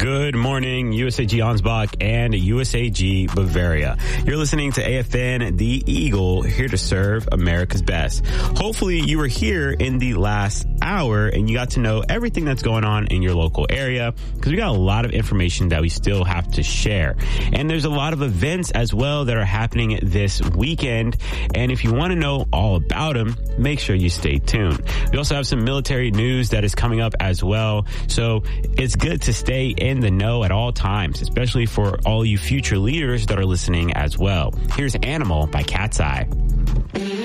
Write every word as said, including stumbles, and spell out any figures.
Good morning, U S A G Ansbach and U S A G Bavaria. You're listening to A F N, The Eagle, here to serve America's best. Hopefully you were here in the last hour and you got to know everything that's going on in your local area, because we got a lot of information that we still have to share. And there's a lot of events as well that are happening this weekend. And if you want to know all about them, make sure you stay tuned. We also have some military news that is coming up as well. So it's good to stay in the know at all times, especially for all you future leaders that are listening as well. Here's Animal by Cat's Eye.